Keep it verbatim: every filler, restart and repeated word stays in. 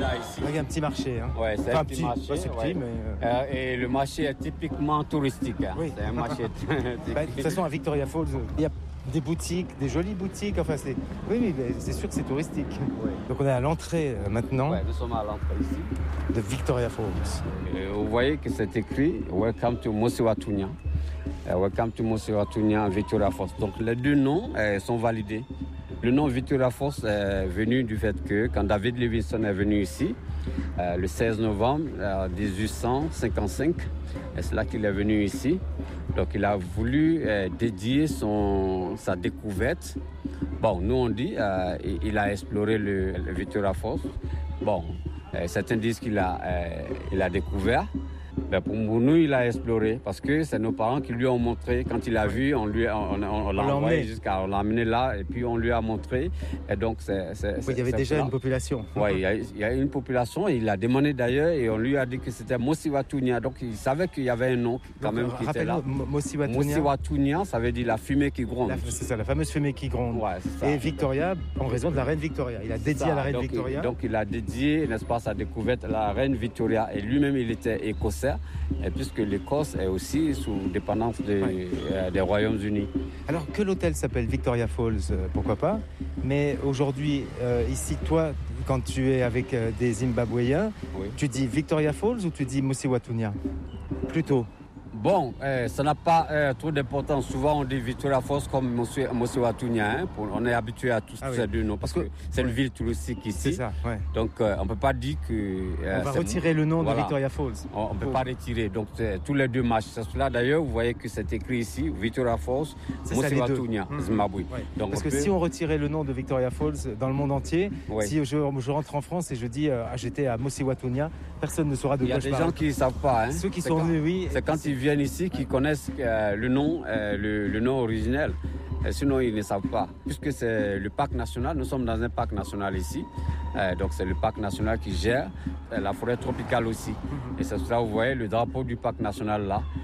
là ici. Il y a un petit marché. Hein. Ouais, c'est enfin, un petit, petit marché. Pas c'est Ouais. petit, mais... Euh, et le marché est typiquement touristique. Hein. Oui. C'est un marché. Bah, de toute façon, à Victoria Falls, il y a des boutiques, des jolies boutiques. Enfin, c'est... Oui, oui, c'est sûr que c'est touristique. Oui. Donc on est à l'entrée euh, maintenant Ouais, nous sommes à l'entrée ici. de Victoria Falls. Et vous voyez que c'est écrit Welcome to Mosiwatunya. Uh, welcome to Mosiwatunya Victoria Falls. Donc les deux noms euh, sont validés. Le nom Victoria Falls est venu du fait que quand David Livingstone est venu ici, euh, le seize novembre euh, dix-huit cent cinquante-cinq, et c'est là qu'il est venu ici. Donc il a voulu euh, dédier son, sa découverte. Bon, nous on dit euh, il a exploré le, le Victoria Falls. Bon, euh, certains disent qu'il a, euh, il a découvert. Ben pour nous, il a exploré parce que c'est nos parents qui lui ont montré. Quand il a vu, on lui, on, on, on l'a envoyé jusqu'à, on l'a amené là et puis on lui a montré. Et donc c'est, c'est, oui, il y avait déjà là. Une population. Oui, il y, a, il y a une population. Et il a demandé d'ailleurs et on lui a dit que c'était Mosiwatunya. Donc il savait qu'il y avait un nom quand donc, même qui était là. Mosiwatunya. Mosiwatunya, ça veut dire la fumée qui gronde. La, c'est ça, la fameuse fumée qui gronde. Ouais, c'est ça. Et Victoria, en raison de la reine Victoria. Il a dédié ça. à la reine donc, Victoria. Il, donc il a dédié, n'est-ce pas, sa découverte à la reine Victoria. Et lui-même, il était écossais. Et puisque l'Écosse est aussi sous dépendance de, ouais. euh, des Royaumes-Unis. Alors que l'hôtel s'appelle Victoria Falls, euh, pourquoi pas. Mais aujourd'hui, euh, ici, toi, quand tu es avec euh, des Zimbabwéens, oui. tu dis Victoria Falls ou tu dis Mosiwatunya plutôt? Bon, euh, ça n'a pas euh, trop d'importance. Souvent, on dit Victoria Falls comme Mosiwatunya. Hein, on est habitué à tous ah, ces oui. deux noms parce, parce que, que c'est ouais. une ville touristique ici. C'est ça, ouais. Donc, euh, on ne peut pas dire que... Euh, on va retirer le nom voilà. de Victoria Falls. On ne peut pas retirer. Donc, tous les deux marchent. C'est cela, d'ailleurs, vous voyez que c'est écrit ici, Victoria Falls, Mosiwatunya, mmh. Zimbabwe. Ouais. Donc, parce que peut... si on retirait le nom de Victoria Falls dans le monde entier, ouais. si je, je rentre en France et je dis euh, ah, j'étais à Mosiwatunya, personne ne saura de quoi je parle. Il y a des gens qui ne savent pas. Hein. Ceux qui sont venus, oui. C'est quand ils viennent ici qui connaissent euh, le nom, euh, le, le nom originel. Et sinon, ils ne savent pas. Puisque c'est le parc national, nous sommes dans un parc national ici. Euh, donc, c'est le parc national qui gère la forêt tropicale aussi. Et c'est ça, vous voyez le drapeau du parc national là.